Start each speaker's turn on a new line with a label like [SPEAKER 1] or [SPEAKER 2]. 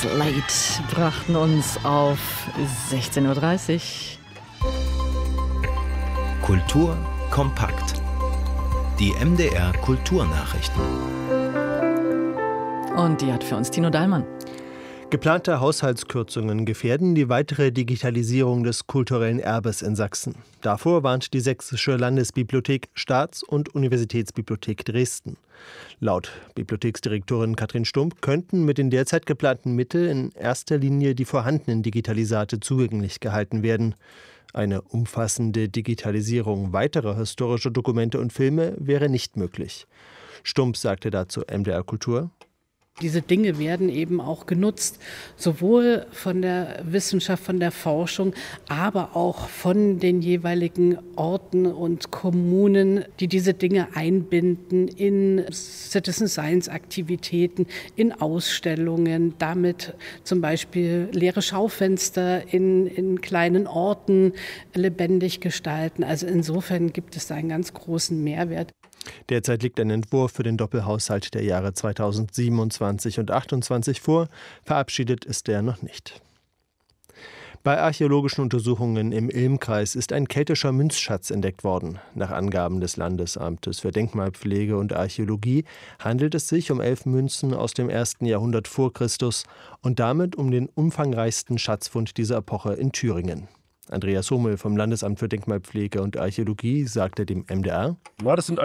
[SPEAKER 1] Slate brachten uns auf 16:30 Uhr.
[SPEAKER 2] Kultur kompakt. Die MDR Kulturnachrichten.
[SPEAKER 1] Und die hat für uns Tino Dahlmann.
[SPEAKER 3] Geplante Haushaltskürzungen gefährden die weitere Digitalisierung des kulturellen Erbes in Sachsen. Davor warnt die Sächsische Landesbibliothek, Staats- und Universitätsbibliothek Dresden. Laut Bibliotheksdirektorin Katrin Stump könnten mit den derzeit geplanten Mitteln in erster Linie die vorhandenen Digitalisate zugänglich gehalten werden. Eine umfassende Digitalisierung weiterer historischer Dokumente und Filme wäre nicht möglich. Stump sagte dazu MDR Kultur:
[SPEAKER 4] Diese Dinge werden eben auch genutzt, sowohl von der Wissenschaft, von der Forschung, aber auch von den jeweiligen Orten und Kommunen, die diese Dinge einbinden in Citizen Science Aktivitäten, in Ausstellungen, damit zum Beispiel leere Schaufenster in kleinen Orten lebendig gestalten. Also insofern gibt es da einen ganz großen Mehrwert.
[SPEAKER 3] Derzeit liegt ein Entwurf für den Doppelhaushalt der Jahre 2027 und 2028 vor. Verabschiedet ist der noch nicht. Bei archäologischen Untersuchungen im Ilm-Kreis ist ein keltischer Münzschatz entdeckt worden. Nach Angaben des Landesamtes für Denkmalpflege und Archäologie handelt es sich um 11 Münzen aus dem 1. Jahrhundert vor Christus und damit um den umfangreichsten Schatzfund dieser Epoche in Thüringen. Andreas Hummel vom Landesamt für Denkmalpflege und Archäologie sagte dem MDR:
[SPEAKER 5] Das sind